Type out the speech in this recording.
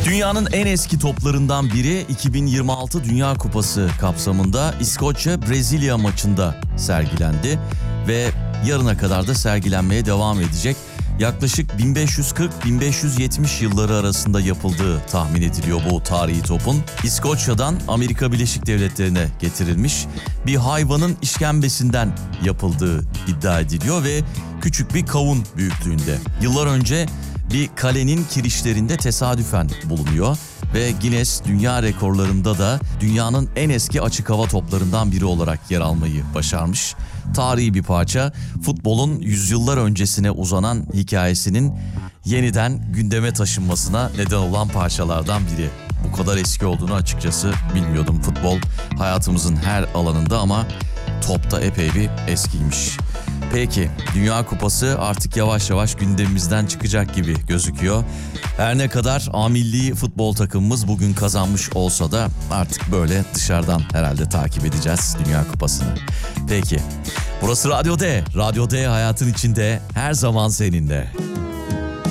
Dünyanın en eski toplarından biri 2026 Dünya Kupası kapsamında İskoçya-Brezilya maçında sergilendi ve yarına kadar da sergilenmeye devam edecek. Yaklaşık 1540-1570 yılları arasında yapıldığı tahmin ediliyor bu tarihi topun. İskoçya'dan Amerika Birleşik Devletleri'ne getirilmiş bir hayvanın işkembesinden yapıldığı iddia ediliyor ve küçük bir kavun büyüklüğünde. Yıllar önce bir kalenin kirişlerinde tesadüfen bulunuyor ve Guinness Dünya Rekorlarında da dünyanın en eski açık hava toplarından biri olarak yer almayı başarmış. Tarihi bir parça, futbolun yüzyıllar öncesine uzanan hikayesinin yeniden gündeme taşınmasına neden olan parçalardan biri. Bu kadar eski olduğunu açıkçası bilmiyordum. Futbol hayatımızın her alanında ama top da epey bir eskiymiş. Peki, Dünya Kupası artık yavaş yavaş gündemimizden çıkacak gibi gözüküyor. Her ne kadar A milli futbol takımımız bugün kazanmış olsa da artık böyle dışarıdan herhalde takip edeceğiz Dünya Kupası'nı. Peki, burası Radyo D. Radyo D hayatın içinde her zaman seninle.